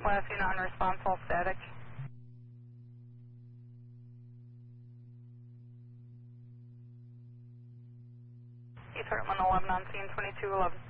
Last unit on response, all static. East Heartland 11 on scene 2211.